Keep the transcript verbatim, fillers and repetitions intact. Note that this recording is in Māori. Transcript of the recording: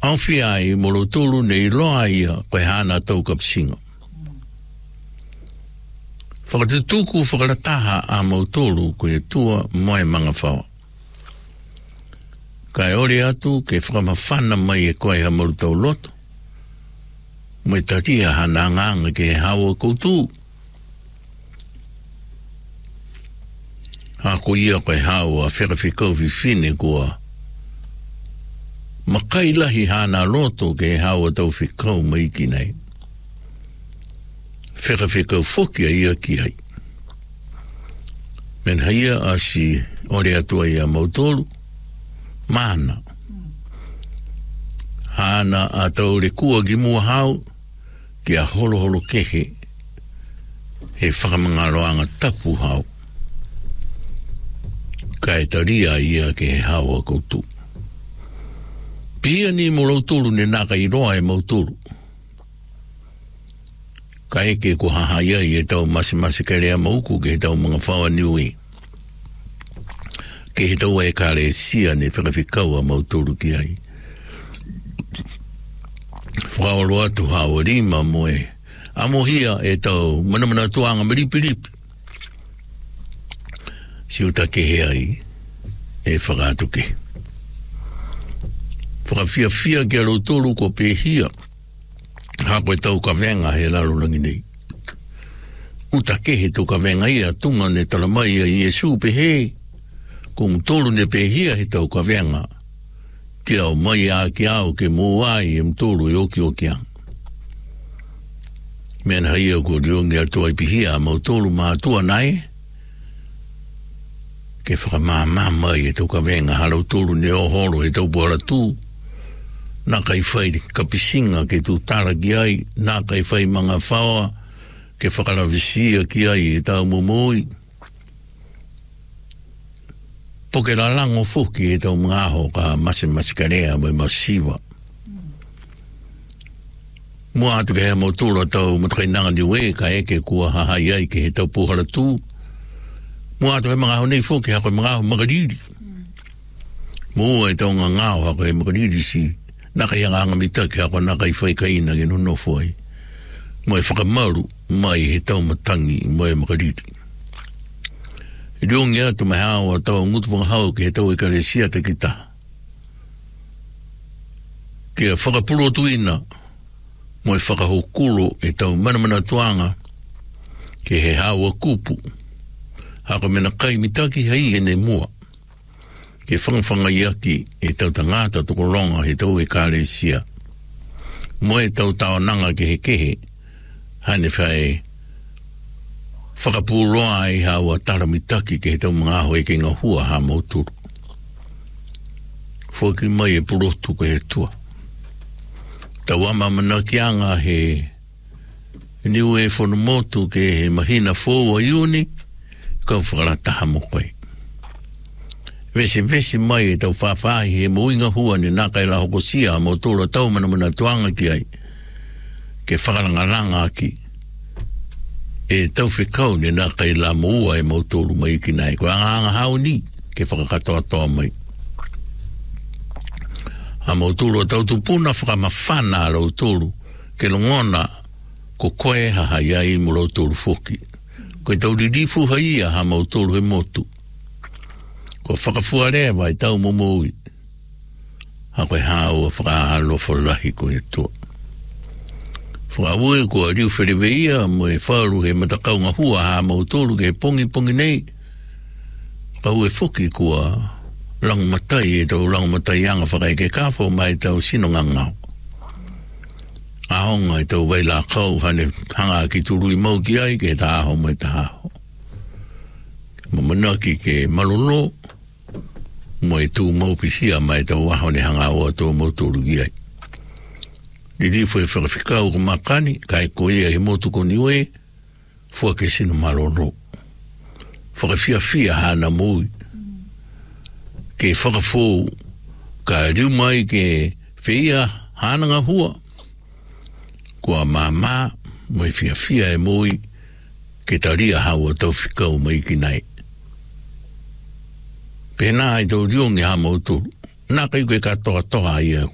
Au fia i molo tolu nei loa ia koe hana tau kapsinga. Whakatutuku whakarataha a mautolu koe tua moe manga whawa. Kai ore atu ke whakamawhana mai e koe ha marutau loto. Mai tatia hana nganga ke hawa koutu. Hako ia koe hawa a wherawhikau whiwhine kua. Makai lahi hana loto ke hawa tau whikau mai ki nei. Whekawhekau whokia ia ki hai. Men haia a si ore atua ia mautolu, mana. Hana a tau re kua ki mua hau, ki a holo holo kehe, he whakamangaroanga tapu hau. Kai taria ia ke he hawa koutu. Pia ni mo lautolu ne naka i roa e mautolu. Ka eke ko hahaia i e tau masi masi karea mauku ke he tau mga whawa niui. Ke he tau e kare sia ne whakawhikau a mautolu ki ai. Whakawalo atu hawa rima mo e. Amo hia e tau manamana tuanga maripiripi. Siuta ke he ai e whakatu ke. Whakawhia fia ke lautolu ko pe hia. Hako e tau ka venga he laro langi nei. Uta ke he tau ka venga ia tunga ne talamai a Iesu pe he. Ko mtolu ne pe hia he tau ka venga. Ki au mai a ki au ke moai e mtolu e oki oki ang. Mena haia ko riongi atua i pi hia ma utolu ma atua nai. Ke whakamā mai e tau ka venga hala utolu ne o horo e tau buara tū. Nā kai whai kapisinga ke tu tara ki ai, nā kai whai manga whaua, ke whakarawisia ki ai e tau momoi. Poke la lango whuki e tau mga aho ka masi masi karea mai masiwa. Mua atu ke hea motula tau matakainanga niwe ka eke kua hahai ai ke he tau puhara tū. Mua atu he mga aho nei whuki hako e mga aho makariri. Mua e tau ngā ngāo hako e makariri si. Naka ia nganga mitake ako naka i whai kaina ke no nofo ai. Mo e whakamaru mai he tau matangi mo e makariri. I riongi atu mai hawa tau ngutuwanga hau ke he tau e karesia te kita. Ke a whakapulo tuina mo e whakahokulo e tau manamana tuanga ke he hawa kupu. Hako mena kai mitake hai e ne mua. Ke whangwhanga iaki e tau tangata toko longa he tau e kāresia. Mo e tau tau nanga ke he kehe, hane whae whakapūloa e hawa taramitaki ke he tau mga aho e ke ngā hua ha mauturu. Whoki mai e purotu ke he tua. Tau ama manakianga he niu e whonomotu ke he mahina fōua iuni, kau whakarataha mo koe. Vese vese mai e tau whawhahi he moinga hua ni naka i la hokosia mo tōra tau mana mana tuanga ki ai. Ke whakarangaranga ki. E tau whikau ni naka i la moua e mo tōru mai ki nai. Ko anga hau ni ke whakakatoa toa mai. A mo tōru tau tupuna whakamawhana rau tōru ke longona ko koe haha iai mo rau tōru whoki. Koe tau ririfu haia ha mo tōru he motu. Ko whakafuarewa i tau momoi. Ha koe hao a whakahalo whalahi ko e toa. Whakaue ko a riu whereweia mo e wharu he matakau ngā hua ha mautoru ke pongi pongi nei. Kau e whoki ko a rangumatai e tau rangumatai anga whakai ke kawho mai tau sino ngangau. Ahonga i tau waila kau hane hanga ki turu i mau ki ai ke ta aho mai ta aho. Mamanaki ke malolo mo e tū maupisia mai tau waho ne hanga o tō mautoro ki ai. Didi fwe whakawhikau ko makani, kai ko ia he motu ko niwe, fwa ke sino malolo. Whakawhia fia hana mui. Ke whakawhou, ka riu mai ke whia hana ngā hua. Kua māmā, mo e fia fia e mui, ke taria hawa tau whikau mai ki nei. Pena ai tau riongi ha mautoro. Nā kai koe katoa toa ia